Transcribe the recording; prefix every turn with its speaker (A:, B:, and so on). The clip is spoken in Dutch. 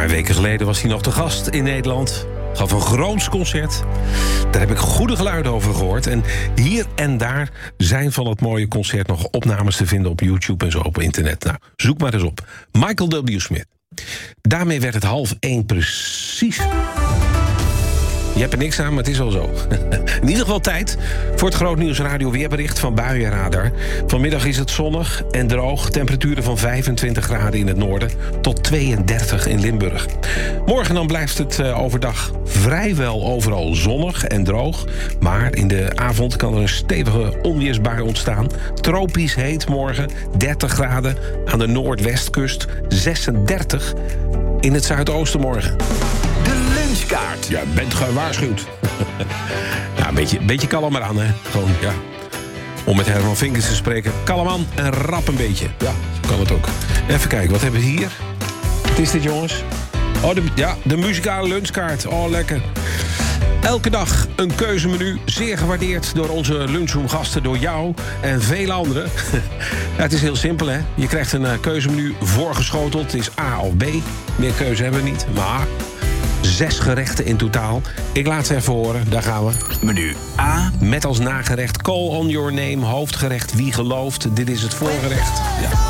A: paar weken geleden was hij nog te gast in Nederland. Gaf een groots concert. Daar heb ik goede geluiden over gehoord. En hier en daar zijn van het mooie concert nog opnames te vinden op YouTube en zo op internet. Nou, zoek maar eens op. Michael W. Smith. Daarmee werd het 12:30 precies. Je hebt er niks aan, maar het is al zo. In ieder geval tijd voor het Grootnieuws Radio weerbericht van Buienradar. Vanmiddag is het zonnig en droog. Temperaturen van 25 graden in het noorden tot 32 in Limburg. Morgen dan blijft het overdag vrijwel overal zonnig en droog. Maar in de avond kan er een stevige onweersbui ontstaan. Tropisch heet morgen, 30 graden aan de noordwestkust, 36 in het zuidoosten morgen.
B: Lunchkaart.
A: Ja, bent gewaarschuwd. Ja, een beetje kalm eraan, hè. Gewoon, ja. Om met Herman Vinkers te spreken. Kalm aan en rap een beetje. Ja, zo kan het ook. Even kijken, wat hebben we hier? Wat is dit, jongens? Oh, de muzikale lunchkaart. Oh, lekker. Elke dag een keuzemenu, zeer gewaardeerd door onze lunchroomgasten, door jou en vele anderen. Ja, het is heel simpel, hè. Je krijgt een keuzemenu voorgeschoteld. Het is A of B. Meer keuze hebben we niet, maar 6 gerechten in totaal. Ik laat ze even horen, daar gaan we.
B: Menu A.
A: Met als nagerecht Call on Your Name, hoofdgerecht Wie gelooft. Dit is het voorgerecht. Ja.